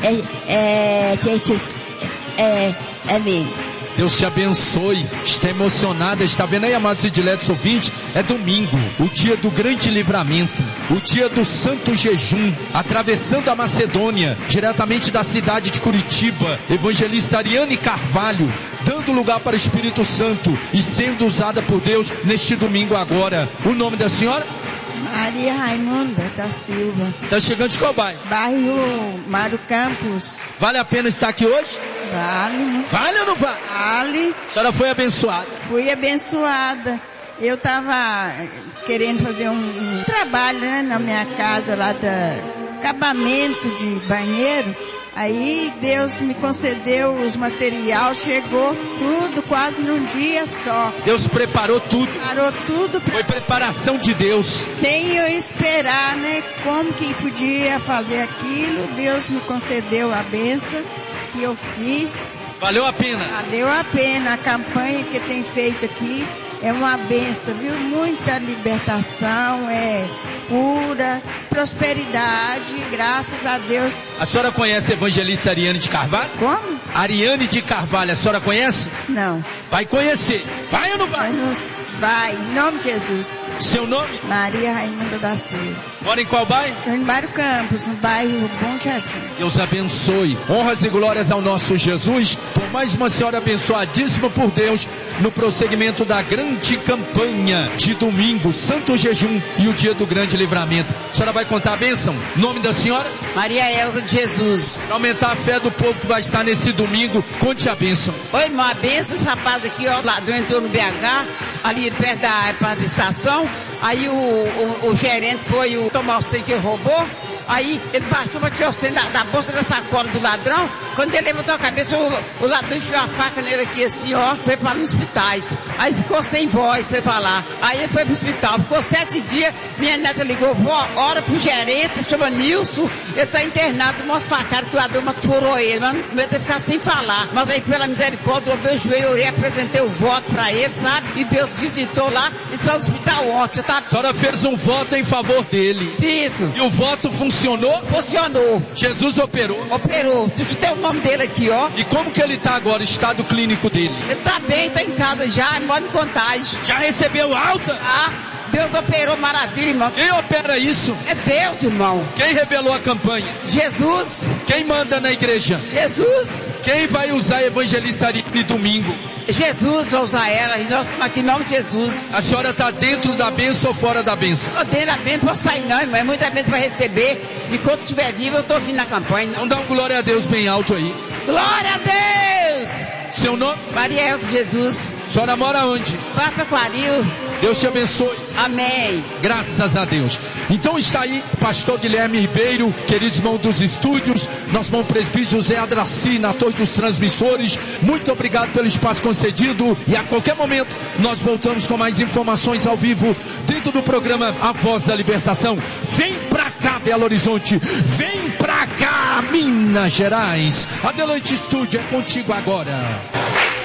É mesmo. Deus te abençoe. Está emocionada, está vendo aí, amados e diletos ouvintes? É domingo, o dia do grande livramento, o dia do santo jejum, atravessando a Macedônia, diretamente da cidade de Curitiba, evangelista Ariane Carvalho, dando lugar para o Espírito Santo e sendo usada por Deus neste domingo agora. O nome da senhora? Maria Raimunda da Silva. Está chegando de qual bairro? Bairro Mário Campos. Vale a pena estar aqui hoje? Vale. Vale ou não vale? Vale. A senhora foi abençoada? Fui abençoada. Eu estava querendo fazer um trabalho, né, na minha casa lá do acabamento de banheiro. Aí Deus me concedeu os materiais, chegou tudo quase num dia só. Deus preparou tudo. Preparou tudo. Foi preparação de Deus. Sem eu esperar, né? Como que podia fazer aquilo, Deus me concedeu a bênção que eu fiz. Valeu a pena? Valeu a pena. A campanha que tem feito aqui é uma bênção, viu? Muita libertação, cura, prosperidade, graças a Deus. A senhora conhece a evangelista Ariane de Carvalho? Como? Ariane de Carvalho, a senhora conhece? Não. Vai conhecer. Vai ou não vai? Vai, em nome de Jesus. Seu nome? Maria Raimunda da Silva. Mora em qual bairro? Em Mário Campos, no bairro Bom Jardim. Deus abençoe. Honras e glórias ao nosso Jesus. Por mais uma senhora abençoadíssima por Deus, no prosseguimento da grande campanha de domingo, Santo Jejum e o dia do grande livramento. A senhora vai contar a bênção? Nome da senhora? Maria Elza de Jesus. Para aumentar a fé do povo que vai estar nesse domingo, conte a bênção. Oi, irmão, a bênção, esse rapaz aqui, ó, ladrão entrou no BH, ali perto da estação, aí o gerente foi tomar os trem que ele roubou, aí ele baixou para tirar os trem da bolsa da sacola do ladrão. Quando ele levantou a cabeça, o ladrão enfiou a faca nele aqui assim, ó, foi para os hospitais. Aí ficou sem voz, sem falar. Aí ele foi pro hospital, ficou 7 dias, minha neta ligou, vó, ora pro gerente, chama Nilson, ele tá internado, mostra facadas que o ladrão furou ele, mas não vai ter que ficar sem falar. Mas aí pela misericórdia, eu dobrei o joelho, orei, apresentei o voto para ele, sabe? E Deus visitou lá e saiu do hospital ontem. A senhora fez um voto em favor dele. Isso. E o voto funcionou? Funcionou. Jesus operou? Operou. Deixa eu ter o nome dele aqui, ó. E como que ele tá agora, o estado clínico dele? Ele tá bem, tá em casa já, mora em Contagem. Já recebeu alta? Deus operou maravilha, irmão. Quem opera isso? É Deus, irmão. Quem revelou a campanha? Jesus. Quem manda na igreja? Jesus. Quem vai usar a evangelista Ariane domingo? Jesus vai usar ela, e nós estamos aqui em nome de Jesus. A senhora está dentro da bênção ou fora da bênção? Eu dentro da bênção, não posso sair não, irmão. É muita bênção para receber. E quando estiver vivo, eu estou vindo na campanha. Então dá um glória a Deus bem alto aí. Glória a Deus! Seu nome? Maria Elza Jesus. A senhora mora onde? Papa Quaril. Deus te abençoe. Amém. Graças a Deus. Então está aí pastor Guilherme Ribeiro, queridos irmãos dos estúdios, nosso irmão presbítero José Adraci, na torre dos transmissores. Muito obrigado pelo espaço concedido e a qualquer momento nós voltamos com mais informações ao vivo dentro do programa A Voz da Libertação. Vem pra cá, Belo Horizonte. Vem pra cá, Minas Gerais. Adelante, estúdio, é contigo agora.